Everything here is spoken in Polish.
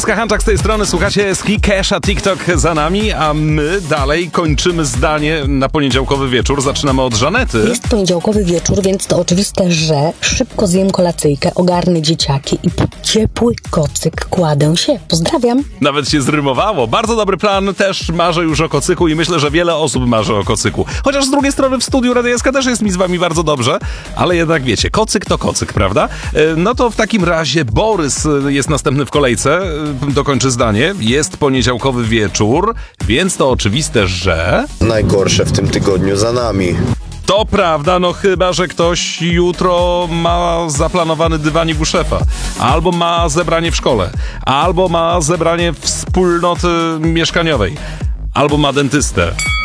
Hanczak z tej strony, słuchacie Ski Kesha, TikTok za nami, a my dalej kończymy zdanie na poniedziałkowy wieczór. Zaczynamy od Żanety. Jest poniedziałkowy wieczór, więc to oczywiste, że szybko zjem kolacyjkę, ogarnę dzieciaki i pod ciepły kocyk kładę się. Pozdrawiam. Nawet się zrymowało. Bardzo dobry plan, też marzę już o kocyku i myślę, że wiele osób marzy o kocyku. Chociaż z drugiej strony w studiu Radia SK też jest mi z wami bardzo dobrze, ale jednak wiecie, kocyk to kocyk, prawda? No to w takim razie Borys jest następny w kolejce, dokończy zdanie. Jest poniedziałkowy wieczór, więc to oczywiste, że... Najgorsze w tym tygodniu za nami. To prawda, no chyba, że ktoś jutro ma zaplanowany dywanik u szefa, albo ma zebranie w szkole, albo ma zebranie wspólnoty mieszkaniowej, albo ma dentystę.